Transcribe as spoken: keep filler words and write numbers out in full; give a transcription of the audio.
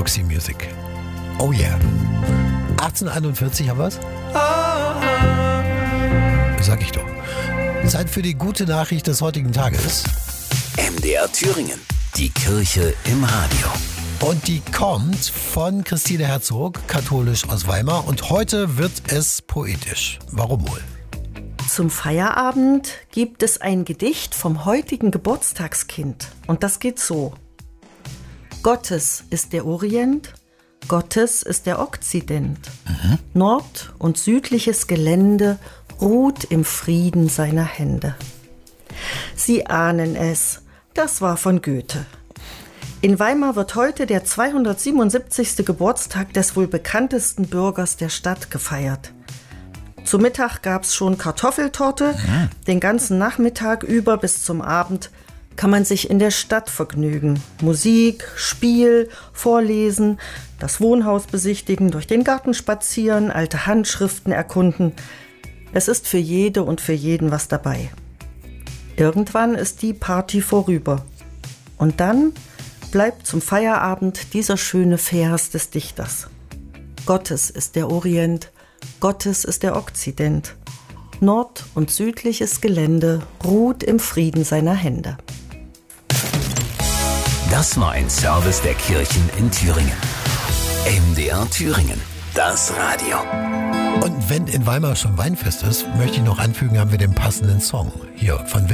Roxy Music. Oh yeah. achtzehnhunderteinundvierzig haben wir's? Sag ich doch. Zeit für die gute Nachricht des heutigen Tages. M D R Thüringen. Die Kirche im Radio. Und die kommt von Christine Herzog, katholisch aus Weimar. Und heute wird es poetisch. Warum wohl? Zum Feierabend gibt es ein Gedicht vom heutigen Geburtstagskind. Und das geht so. Gottes ist der Orient, Gottes ist der Okzident. Mhm. Nord- und südliches Gelände ruht im Frieden seiner Hände. Sie ahnen es, das war von Goethe. In Weimar wird heute der zweihundertsiebenundsiebzigste Geburtstag des wohl bekanntesten Bürgers der Stadt gefeiert. Zu Mittag gab's schon Kartoffeltorte, mhm. Den ganzen Nachmittag über bis zum Abend kann man sich in der Stadt vergnügen. Musik, Spiel, Vorlesen, das Wohnhaus besichtigen, durch den Garten spazieren, alte Handschriften erkunden. Es ist für jede und für jeden was dabei. Irgendwann ist die Party vorüber. Und dann bleibt zum Feierabend dieser schöne Vers des Dichters. Gottes ist der Orient, Gottes ist der Okzident. Nord- und südliches Gelände ruht im Frieden seiner Hände. Das war ein Service der Kirchen in Thüringen. M D R Thüringen, das Radio. Und wenn in Weimar schon Weinfest ist, möchte ich noch anfügen, haben wir den passenden Song hier von